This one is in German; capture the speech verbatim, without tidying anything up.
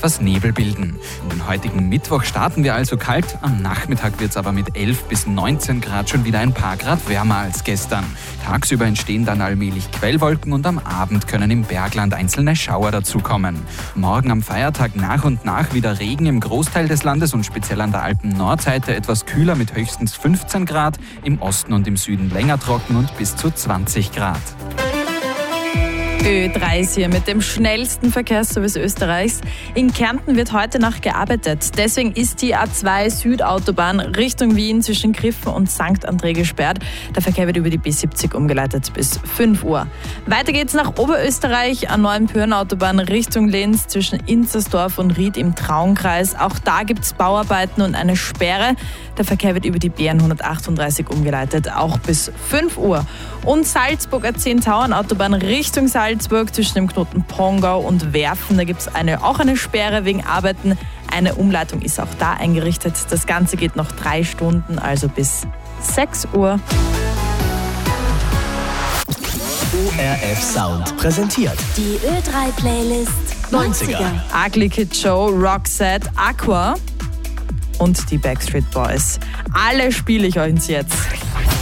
etwas Nebel bilden. Den heutigen Mittwoch starten wir also kalt, am Nachmittag wird es aber mit elf bis neunzehn Grad schon wieder ein paar Grad wärmer als gestern. Tagsüber entstehen dann allmählich Quellwolken und am Abend können im Bergland einzelne Schauer dazukommen. Morgen am Feiertag nach und nach wieder Regen im Großteil des Landes und speziell an der Alpen-Nordseite etwas kühler mit höchstens fünfzehn Grad, im Osten und im Süden länger trocken und bis zu zwanzig Grad. Ö drei ist hier mit dem schnellsten Verkehrsservice Österreichs. In Kärnten wird heute Nacht gearbeitet. Deswegen ist die A zwei Südautobahn Richtung Wien zwischen Griffen und Sankt André gesperrt. Der Verkehr wird über die B siebzig umgeleitet bis fünf Uhr. Weiter geht's nach Oberösterreich, an Neuenpürn-Autobahn Richtung Linz zwischen Inzersdorf und Ried im Traunkreis. Auch da gibt's Bauarbeiten und eine Sperre. Der Verkehr wird über die B N hundertachtunddreißig umgeleitet, auch bis fünf Uhr. Und Salzburger Zehntauern-Autobahn Richtung Salzburg zwischen dem Knoten Pongau und Werfen. Da gibt es eine, auch eine Sperre wegen Arbeiten. Eine Umleitung ist auch da eingerichtet. Das Ganze geht noch drei Stunden, also bis sechs Uhr. O R F Sound präsentiert Die Ö drei Playlist neunziger. Ugly Kid Joe, Roxette, Aqua und die Backstreet Boys. Alle spiele ich euch jetzt.